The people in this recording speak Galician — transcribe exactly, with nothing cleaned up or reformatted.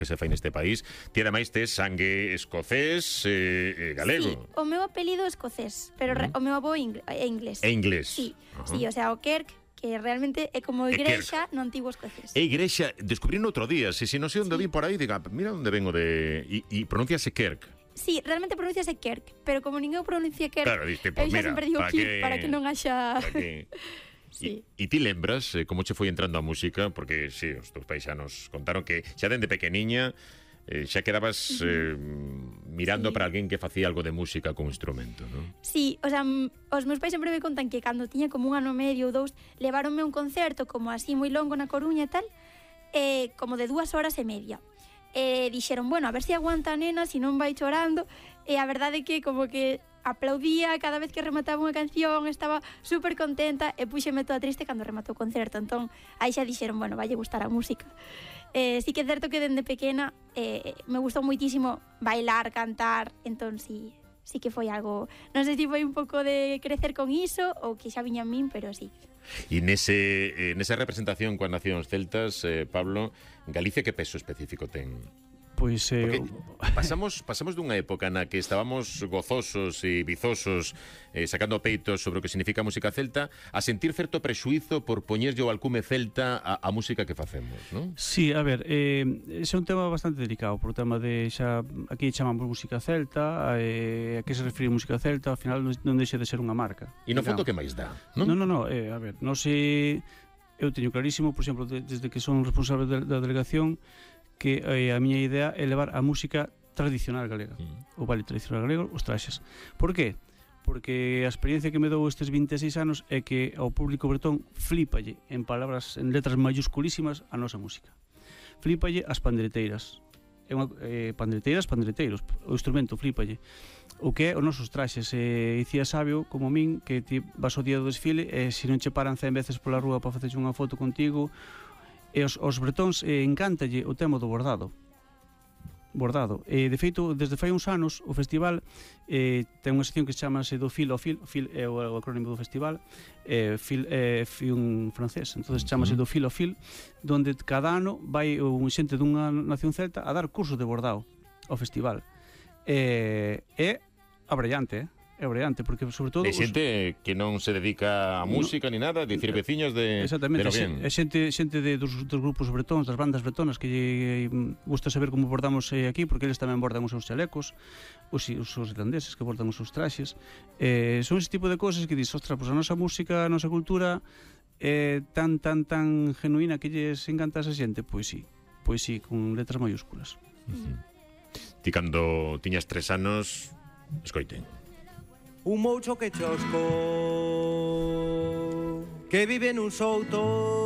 que se fai neste país. Ti ademais tes sangue escocés e eh, galego. Sí, o meu apelido é escocés, pero uh -huh. o meu avó é inglés. É inglés? Sí, uh -huh. sí, o sea, o Kirk, que realmente é como igrexa no antigo escocés. É igrexa, descubrí no outro día, se si, si non sei onde sí. vi por aí, diga, mira onde vengo de... E, e pronunciase Kirk. Sí, realmente pronunciase Kirk, pero como ninguén pronuncia Kirk, claro, diste, pues, eu xa mira, sempre digo para Kirk que... para que non haxa... Sí. E ti lembras eh, como che foi entrando a música? Porque, sí, os teus pais xa nos contaron que xa dende pequeniña eh, xa quedabas eh, mirando sí. para alguén que facía algo de música con instrumento, non? Sí, o sea, os meus pais sempre me contan que cando tiña como un ano medio ou dous, leváronme a un concerto como así moi longo na Coruña e tal, eh, como de dúas horas e media. E dixeron, bueno, a ver se aguanta a nena, se non vai chorando, e a verdade é que como que aplaudía cada vez que remataba unha canción, estaba super contenta e puxeme toda triste cando rematou o concerto. Entón, aí xa dixeron, bueno, valle gustar a música. Eh, sí que é certo que dende pequena eh, me gustou moitísimo bailar, cantar, entón sí, sí que foi algo, non sei se foi un pouco de crecer con iso ou que xa viña a min, pero sí. E nese, eh, nesa representación coas nacións celtas, eh, Pablo, Galicia que peso específico ten? Pois eh, pasamos pasamos dunha época na que estábamos gozosos e vizosos eh, sacando peitos sobre o que significa a música celta a sentir certo prexuizo por poñerlle o alcume celta a, a música que facemos, non? Sí, a ver, eh, ese é un tema bastante delicado, por o tema de xa aquí chamamos música celta, eh, a que se refire música celta, ao final non, non deixa de ser unha marca. E no fondo que máis dá, non? Non, non, non, eh, a ver, non sei, eu teño clarísimo, por exemplo, de, desde que son responsable da, da delegación, que eh, a miña idea é levar a música tradicional galega, mm. o baile tradicional galego, os traxes. Por qué? Porque a experiencia que me dou estes vinte e seis anos é que ao público bretón flípalle, en palabras, en letras mayúsculísimas, a nosa música. Flípalle as pandereteiras. É unha, eh, pandereteiras, pandereteiros, o instrumento flípalle. O que é os nosos traxes. E dicía Sabio, como min, que ti vas ao día do desfile e se non che paran cen veces pola rúa para facer unha foto contigo. E os, os bretóns eh, encántalle o tema do bordado. Bordado. E, de feito, desde fai uns anos, o festival eh, ten unha sección que se chamase do fil ao fil, fil é o, o acrónimo do festival, eh, fil é eh, un francés, entonces chamase do fil ao fil, donde cada ano vai un xente dunha nación celta a dar cursos de bordado ao festival. E é abrellante, eh? É brillante, porque sobre todo... É xente os... que non se dedica a música no, ni nada, dicir veciños de... Exactamente, de lo bien. É xente, xente de, dos, dos grupos bretóns, das bandas bretonas, que lle gusta saber como bordamos eh, aquí, porque eles tamén bordan os seus chalecos, os, os, os irlandeses que bordan os seus traxes. Eh, son ese tipo de cosas que dis, ostra, pues a nosa música, a nosa cultura é tan, tan, tan genuína que lles encanta a esa xente. Pois sí, pois sí, con letras mayúsculas. Uh-huh. Ti cando tiñas tres anos, escoiten. Un moucho que chosco que vive nun souto